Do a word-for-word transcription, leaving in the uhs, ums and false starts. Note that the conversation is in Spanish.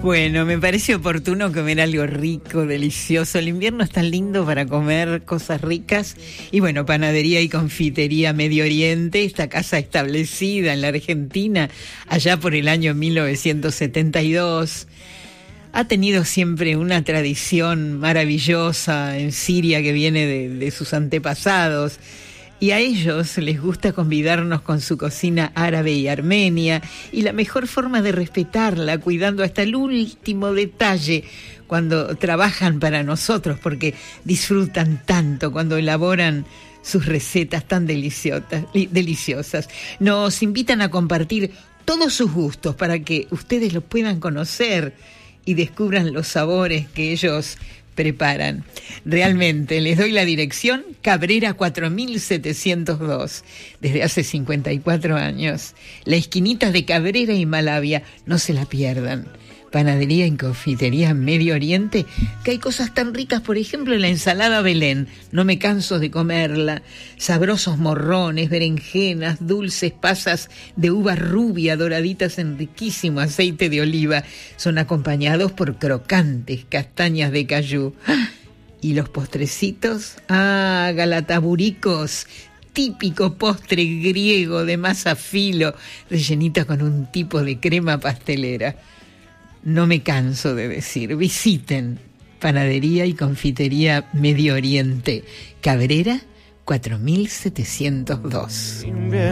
Bueno, me parece oportuno comer algo rico, delicioso. El invierno es tan lindo para comer cosas ricas. Y bueno, Panadería y Confitería Medio Oriente, esta casa establecida en la Argentina allá por el año mil novecientos setenta y dos, ha tenido siempre una tradición maravillosa en Siria que viene de, de sus antepasados. Y a ellos les gusta convidarnos con su cocina árabe y armenia, y la mejor forma de respetarla, cuidando hasta el último detalle cuando trabajan para nosotros, porque disfrutan tanto cuando elaboran sus recetas tan deliciosas, deliciosas. Nos invitan a compartir todos sus gustos para que ustedes los puedan conocer y descubran los sabores que ellos preparan. Realmente, les doy la dirección: Cabrera cuatro mil setecientos dos, desde hace cincuenta y cuatro años. La esquinita de Cabrera y Malavia, no se la pierdan. Panadería y Confitería Medio Oriente, que hay cosas tan ricas, por ejemplo, la ensalada Belén, no me canso de comerla, sabrosos morrones, berenjenas, dulces pasas de uva rubia doraditas en riquísimo aceite de oliva, son acompañados por crocantes castañas de cayú. ¡Ah! Y los postrecitos, ah, galataburicos, típico postre griego de masa filo, rellenita con un tipo de crema pastelera. No me canso de decir, visiten Panadería y Confitería Medio Oriente, Cabrera cuatro mil setecientos dos.